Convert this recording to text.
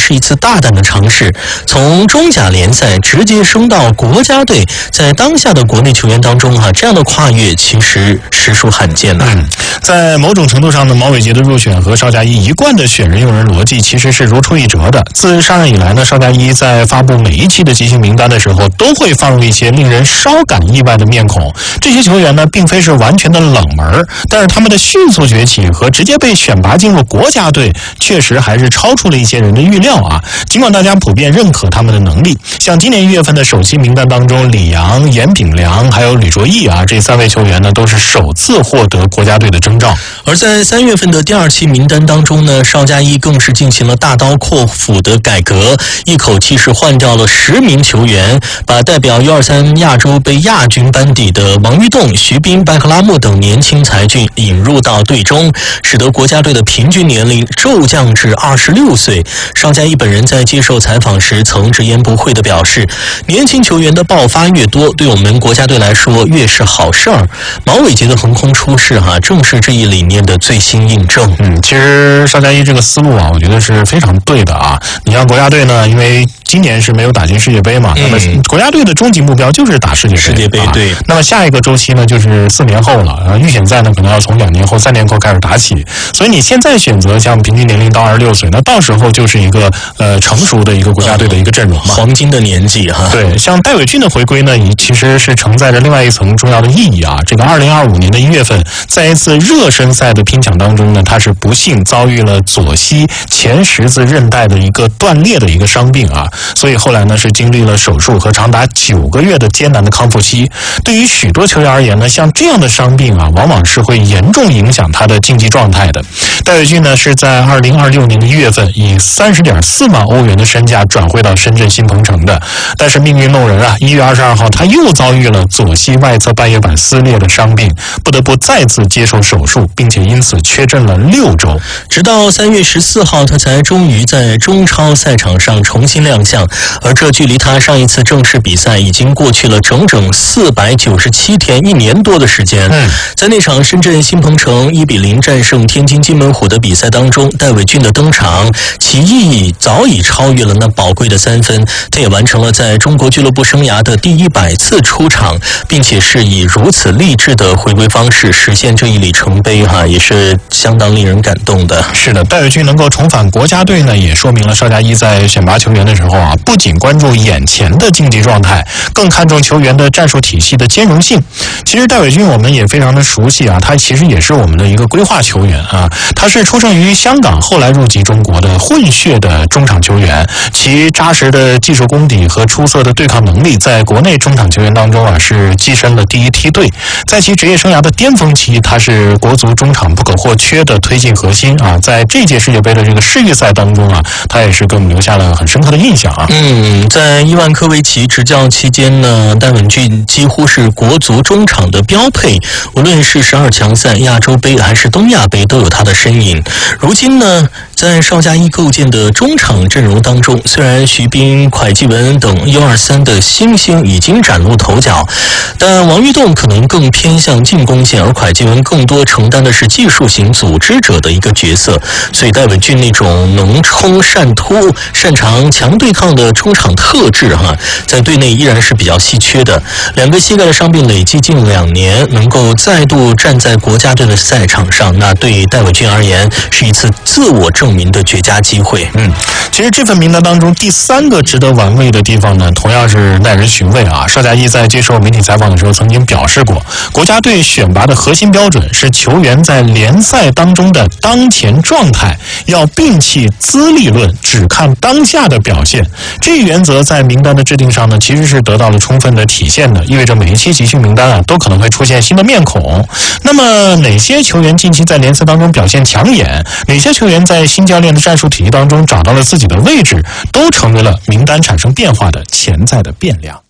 是一次大胆的尝试，从中甲联赛直接升到国家队。在当下的国内球员当中这样的跨越其实实属罕见的。 在某种程度上呢，毛伟杰的入选和邵佳一一贯的选人用人逻辑其实是如出一辙的。自上任以来呢，邵佳一在发布每一期的集训名单的时候，都会放入一些令人稍感意外的面孔。这些球员呢，并非是完全的冷门，但是他们的迅速崛起和直接被选拔进入国家队，确实还是超出了一些人的预料啊。尽管大家普遍认可他们的能力，像今年1月份的首期名单当中，李阳、严炳良还有吕卓毅这3位球员呢，都是首次获得国家队的征召。 而在3月份的第2期名单当中呢，邵佳一更是进行了大刀阔斧的改革，一口气是换掉了10名球员，把代表U23亚洲杯亚军班底的王玉栋、徐斌、拜克拉木等年轻才俊引入到队中，使得国家队的平均年龄骤降至26岁。邵佳一本人在接受采访时曾直言不讳地表示，年轻球员的爆发越多，对我们国家队来说越是好事儿。毛伟杰的横空出世正是这一理念的最新印证。 其实邵佳一这个思路我觉得是非常对的啊。你像国家队呢，因为今年是没有打进世界杯嘛，那么国家队的终极目标就是打世界杯。 对。 那么下一个周期呢，就是4年后了，预选赛呢可能要从2年后、3年后开始打起。所以你现在选择像平均年龄到26岁，那到时候就是一个成熟的一个国家队的一个阵容嘛， 黄金的年纪对，像戴伟俊的回归呢，其实是承载着另外一层重要的意义啊。这个2025年的1月份，在一次热身赛的拼抢当中呢，他是不幸遭遇了左膝前十字韧带的一个断裂的一个伤病啊，所以后来呢是经历了手术和长达9个月的艰难的康复期。对于许多球员而言呢，像这样的伤病往往是会严重影响他的竞技状态的。戴伟俊呢是在2026年的1月份以30.4万欧元的身价转会到深圳新鹏城的，但是命运弄人1月22号他又遭遇了左膝外侧半月板撕裂的伤病，不得不再次接受手术，并且因此缺阵了6周。 直到3月14号，他才终于在中超赛场上重新亮相，而这距离他上一次正式比赛已经过去了整整497天，1年多的时间。在那场深圳新鹏城1-0战胜天津津门虎的比赛当中，戴伟俊的登场其意义早已超越了那宝贵的3分，他也完成了在中国俱乐部生涯的第100次出场，并且是以如此励志的回归方式实现这一里程碑也是相当令人感动的。 是的，戴伟俊能够重返国家队呢，也说明了邵佳一在选拔球员的时候不仅关注眼前的竞技状态，更看重球员的战术体系的兼容性。其实戴伟俊我们也非常的熟悉他其实也是我们的一个规划球员他是出生于香港，后来入籍中国的混血的中场球员，其扎实的技术功底和出色的对抗能力，在国内中场球员当中是跻身了第1梯队。在其职业生涯的巅峰期，他是国足中场不可或缺的推进核心在这届世界杯的这个世预赛当中他也是给我们留下了很深刻的印象在伊万科维奇执教期间呢，戴伟俊几乎是国足中场的标配，无论是12强赛、亚洲杯还是东亚杯都有他的身影。如今呢，在邵佳一构建的中场阵容当中，虽然徐斌、蒯基文等U23的新星已经崭露头角，但王玉栋可能更偏向进攻线，而蒯基文更多承担的是技术型组织者的一个角色。所以戴伟俊那种能冲善突、擅长强对抗的中场特质在队内依然是比较稀缺的。2个膝盖的伤病累计近2年，能够再度站在国家队的赛场上，那对戴伟俊而言是一次自我证明的绝佳机会。 其实这份名单当中第3个值得玩味的地方呢，同样是耐人寻味邵佳一在接受媒体采访的时候曾经表示过，国家队选拔的核心标准是球员在联赛当中的当前状态，要摒弃资历论，只看当下的表现。这一原则在名单的制定上呢，其实是得到了充分的体现的，意味着每一期集训名单都可能会出现新的面孔。那么哪些球员近期在联赛当中表现抢眼，哪些球员在新教练的战术体系当中找到了自己的位置，都成为了名单产生变化的潜在的变量。